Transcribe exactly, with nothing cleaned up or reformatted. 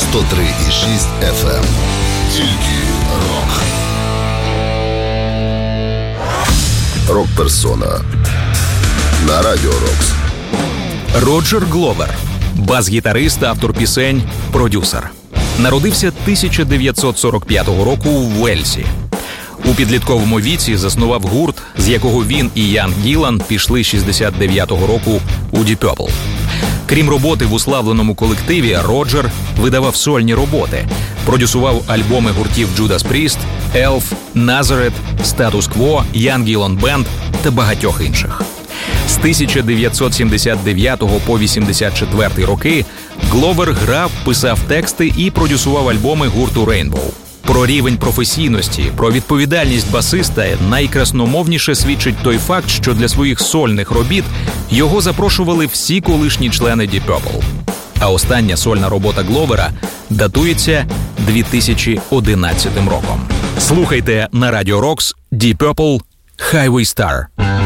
сто три і шість еф ем. Тільки рок. Рок-персона на Радіо Рокс. Роджер Гловер. Бас-гітарист, автор пісень, продюсер. Народився тисяча дев'ятсот сорок п'ятого року в Уельсі. У підлітковому віці заснував гурт, з якого він і Ян Гілан пішли шістдесят дев'ятого року у Deep Purple. Крім роботи в уславленому колективі, Роджер видавав сольні роботи, продюсував альбоми гуртів Judas Priest, Elf, Nazareth, Status Quo, Ян Гілан Бенд та багатьох інших. З тисяча дев'ятсот сімдесят дев'ятого по вісімдесят четвертий роки Гловер грав, писав тексти і продюсував альбоми гурту Rainbow. Про рівень професійності, про відповідальність басиста найкрасномовніше свідчить той факт, що для своїх сольних робіт його запрошували всі колишні члени Deep Purple. А остання сольна робота Гловера датується дві тисячі одинадцятим роком. Слухайте на Радіо Рокс Deep Purple Highway Star.